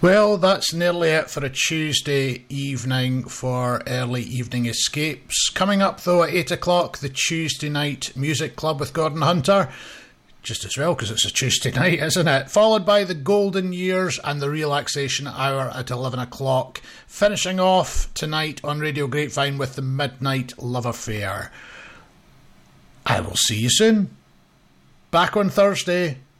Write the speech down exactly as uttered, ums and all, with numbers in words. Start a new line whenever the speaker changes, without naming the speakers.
Well, that's nearly it for a Tuesday evening for Early Evening Escapes. Coming up, though, at eight o'clock, the Tuesday Night Music Club with Gordon Hunter. Just as well, because it's a Tuesday night, isn't it? Followed by the Golden Years and the Relaxation Hour at eleven o'clock. Finishing off tonight on Radio Grapevine with the Midnight Love Affair. I will see you soon. Back on Thursday.